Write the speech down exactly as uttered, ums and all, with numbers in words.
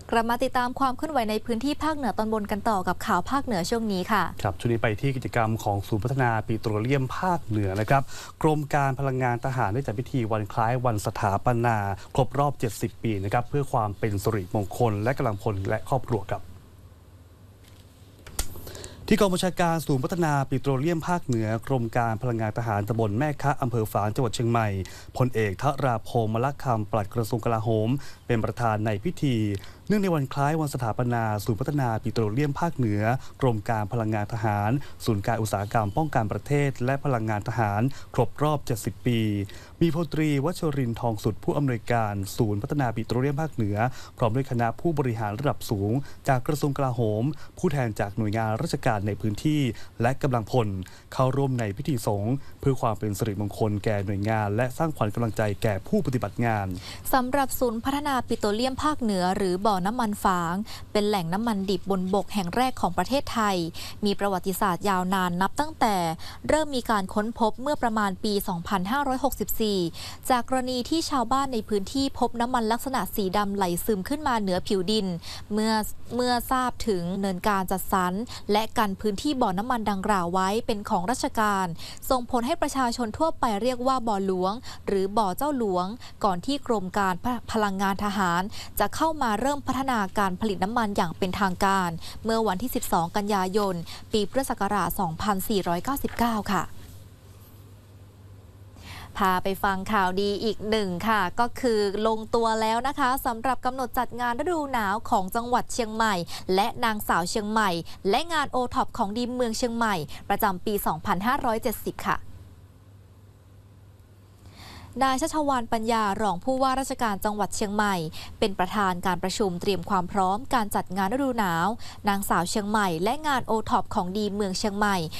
กลับมาติดตามความเคลื่อนไหวในพื้นที่ภาคเหนือตอนบนกันต่อกับข่าวภาคเหนือช่วงนี้ค่ะครับช่วงนี้ไปที่กิจกรรมของศูนย์พัฒนาปิโตรเลียมภาคเหนือนะครับกรมการพลังงานทหารได้จัดพิธีวันคล้ายวันสถาปนาครบรอบเจ็ดสิบปีนะครับเพื่อความเป็นสิริมงคลและกำลังพลและครอบครัวครับที่กองบัญชาการศูนย์พัฒนาปิโตรเลียมภาคเหนือกรมการพลังงานทหารตำบลแม่คะอำเภอฝางจังหวัดเชียงใหม่พลเอกทราพงศ์มลคำปลัดกระทรวงกลาโหมเป็นประธานในพิธีเนื่องในวันคล้ายวันสถาปนาศูนย์พัฒนาปิโตรเลียมภาคเหนือกรมการพลังงานทหารศูนย์การอุตสาหกรรมป้องกันประเทศและพลังงานทหารครบรอบเจ็ดสิบปีมีพลตรีวชรินทร์ทองสุดผู้อำนวยการศูนย์พัฒนาปิโตรเลียมภาคเหนือพร้อมด้วยคณะผู้บริหารระดับสูงจากกระทรวงกลาโหมผู้แทนจากหน่วยงานราชการในพื้นที่และกำลังพลเข้าร่วมในพิธีสงฆ์เพื่อความเป็นสิริมงคลแก่หน่วยงานและสร้างขวัญกำลังใจแก่ผู้ปฏิบัติงานสำหรับศูนย์พัฒนาปิโตรเลียมภาคเหนือหรือบ่อน้ำมันฝางเป็นแหล่งน้ำมันดิบบนบกแห่งแรกของประเทศไทยมีประวัติศาสตร์ยาวนานนับตั้งแต่เริ่มมีการค้นพบเมื่อประมาณปี สองพันห้าร้อยหกสิบสี่ จากกรณีที่ชาวบ้านในพื้นที่พบน้ำมันลักษณะสีดำไหลซึมขึ้นมาเหนือผิวดินเมื่อเมื่อทราบถึงเนินการจัดสรรและกันพื้นที่บ่อน้ำมันดังกล่าวไว้เป็นของราชการส่งผลให้ประชาชนทั่วไปเรียกว่าบ่อหลวงหรือบ่อเจ้าหลวงก่อนที่กรมการพลังงานทหารจะเข้ามาเริ่มพัฒนาการผลิตน้ำมันอย่างเป็นทางการเมื่อวันที่สิบสองกันยายนปีพุทธศักราช สองพันสี่ร้อยเก้าสิบเก้า ค่ะพาไปฟังข่าวดีอีกหนึ่งค่ะก็คือลงตัวแล้วนะคะสำหรับกำหนดจัดงานฤดูหนาวของจังหวัดเชียงใหม่และนางสาวเชียงใหม่และงานโอท็อปของดีเมืองเชียงใหม่ประจำปี สองพันห้าร้อยเจ็ดสิบ ค่ะนายชัชวาลปัญญารองผู้ว่าราชการจังหวัดเชียงใหม่เป็นประธานการประชุมเตรียมความพร้อมการจัดงานฤดูหนาวนางสาวเชียงใหม่และงานโอท็อปของดีเมืองเชียงใหม่